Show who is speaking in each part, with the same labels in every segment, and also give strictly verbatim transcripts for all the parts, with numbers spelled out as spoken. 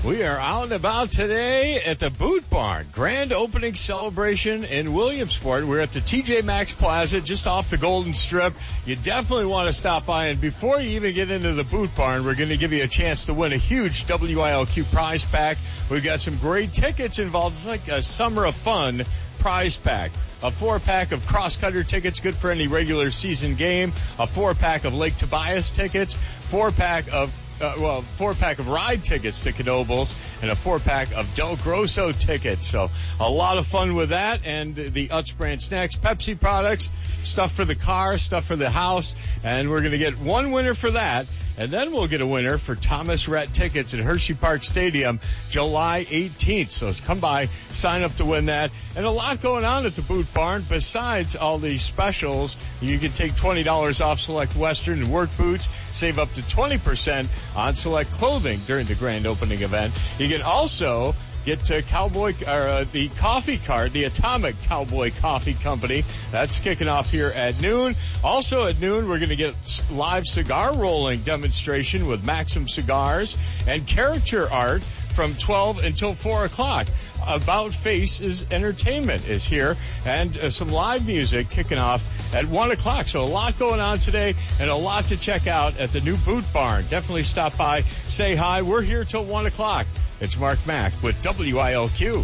Speaker 1: We are out and about today at the Boot Barn. Grand opening celebration in Williamsport. We're at the T J Maxx Plaza just off the Golden Strip. You definitely want to stop by. And before you even get into the Boot Barn, we're going to give you a chance to win a huge W I L Q prize pack. We've got some great tickets involved. It's like a summer of fun prize pack. A four-pack of cross-cutter tickets, good for any regular season game. A four-pack of Lake Tobias tickets. Four-pack of Uh, well, four-pack of ride tickets to Knoebels and a four-pack of Del Grosso tickets. So a lot of fun with that, and the Utz brand snacks, Pepsi products, stuff for the car, stuff for the house, and we're going to get one winner for that, and then we'll get a winner for Thomas Rhett tickets at Hershey Park Stadium July eighteenth. So come by, sign up to win that, and a lot going on at the Boot Barn. Besides all these specials, you can take twenty dollars off select Western and work boots, save up to twenty percent on select clothing during the grand opening event. You can also get to Cowboy, or uh, the coffee cart, the Atomic Cowboy Coffee Company. That's kicking off here at noon. Also at noon, we're going to get live cigar rolling demonstration with Maxim Cigars and character art from twelve until four o'clock. About Faces Entertainment is here, and uh, some live music kicking off at one o'clock. So a lot going on today and a lot to check out at the new Boot Barn. Definitely stop by, say hi. We're here till one o'clock. It's Mark Mack with W I L Q.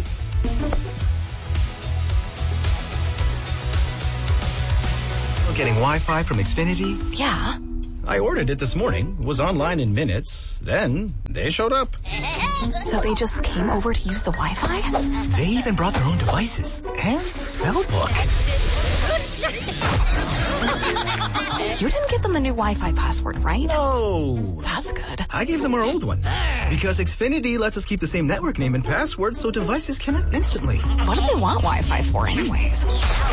Speaker 2: Getting Wi-Fi from Xfinity?
Speaker 3: Yeah.
Speaker 2: I ordered it this morning, was online in minutes, then they showed up.
Speaker 3: So they just came over to use the Wi-Fi?
Speaker 2: They even brought their own devices and spell book.
Speaker 3: You didn't give them the new Wi-Fi password, right?
Speaker 2: No.
Speaker 3: That's good.
Speaker 2: I gave them our old one because Xfinity lets us keep the same network name and password so devices connect instantly.
Speaker 3: What do they want Wi-Fi for anyways?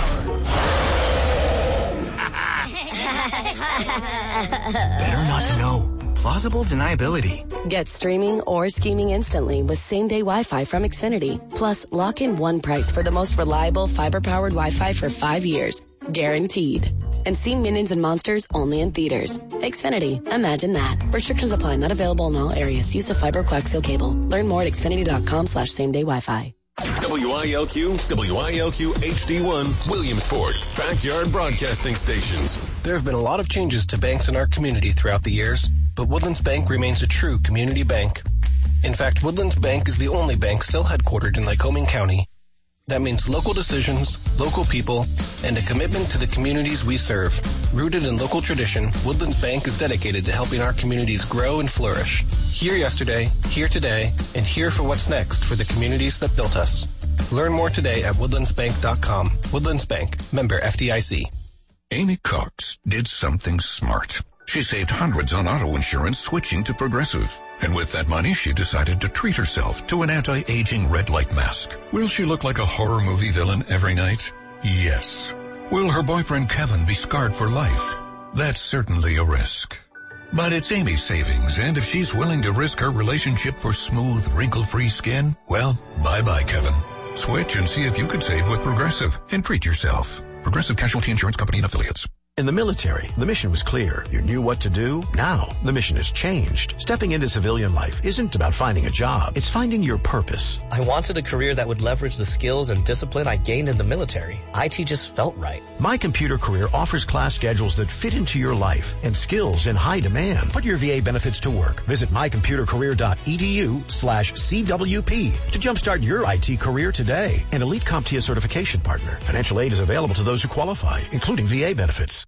Speaker 2: Better not to know. Plausible deniability.
Speaker 4: Get streaming or scheming instantly with same-day Wi-Fi from Xfinity. Plus, lock in one price for the most reliable fiber-powered Wi-Fi for five years. Guaranteed. And see Minions and Monsters only in theaters. Xfinity. Imagine that. Restrictions apply. Not available in all areas. Use of fiber coaxial cable. Learn more at xfinity.com slash same-day Wi-Fi.
Speaker 5: W I L Q, W I L Q H D one, Williamsport, backyard broadcasting stations.
Speaker 6: There have been a lot of changes to banks in our community throughout the years, but Woodlands Bank remains a true community bank. In fact, Woodlands Bank is the only bank still headquartered in Lycoming County. That means local decisions, local people, and a commitment to the communities we serve. Rooted in local tradition, Woodlands Bank is dedicated to helping our communities grow and flourish. Here yesterday, here today, and here for what's next for the communities that built us. Learn more today at woodlands bank dot com. Woodlands Bank, member F D I C.
Speaker 7: Amy Cox did something smart. She saved hundreds on auto insurance switching to Progressive. And with that money, she decided to treat herself to an anti-aging red light mask. Will she look like a horror movie villain every night? Yes. Will her boyfriend Kevin be scarred for life? That's certainly a risk. But it's Amy's savings, and if she's willing to risk her relationship for smooth, wrinkle-free skin, well, bye-bye, Kevin. Switch and see if you could save with Progressive and treat yourself. Progressive Casualty Insurance Company and Affiliates.
Speaker 8: In the military, the mission was clear. You knew what to do. Now, the mission has changed. Stepping into civilian life isn't about finding a job. It's finding your purpose.
Speaker 9: I wanted a career that would leverage the skills and discipline I gained in the military. I T just felt right.
Speaker 8: My Computer Career offers class schedules that fit into your life and skills in high demand. Put your V A benefits to work. Visit my computer career dot e d u slash C W P to jumpstart your I T career today. An Elite CompTIA certification partner. Financial aid is available to those who qualify, including V A benefits.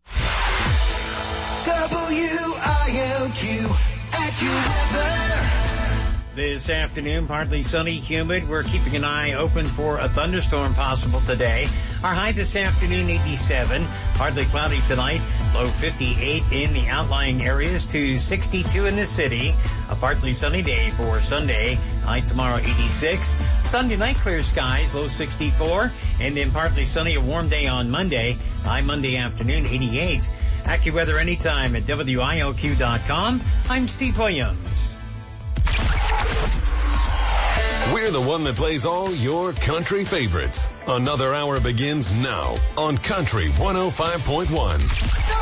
Speaker 10: W I L Q AccuWeather.
Speaker 11: This afternoon, partly sunny, humid. We're keeping an eye open for a thunderstorm possible today. Our high this afternoon, eighty-seven. Partly cloudy tonight. Low fifty-eight in the outlying areas to sixty-two in the city. A partly sunny day for Sunday. High tomorrow, eighty-six. Sunday night, clear skies, low sixty-four. And then partly sunny, a warm day on Monday. High Monday afternoon, eighty-eight. AccuWeather anytime at W I L Q dot com. I'm Steve Williams.
Speaker 5: We're the one that plays all your country favorites. Another hour begins now on Country one oh five point one.